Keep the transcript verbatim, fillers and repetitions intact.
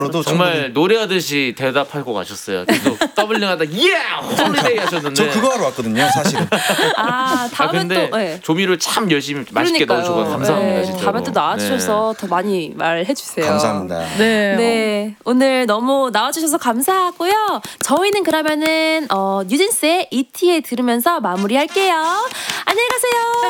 그래도 정말 충분히... 노래하듯이 대답하고 가셨어요. 계속 더블링하다 예! 홀리데이 하셨는데 저 그거 하러 왔거든요 사실은. 아 다음에 아, 근데 또 네. 조미료 참 열심히 맛있게 그러니까요. 넣어주고 감사합니다. 네. 진짜로. 다음에 또 나와주셔서 네. 더 많이 말해주세요. 감사합니다. 네. 네, 오늘 너무 나와주셔서 감사하고요. 저희는 그러면은 어, 뉴진스의 이티에 들으면서 마무리할게요. 안녕히 가세요.